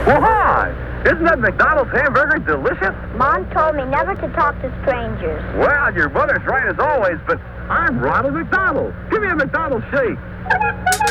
Well, hi! Isn't that McDonald's hamburger delicious? Mom told me never to talk to strangers. Well, your mother's right as always, but I'm Ronald McDonald. Give me a McDonald's shake.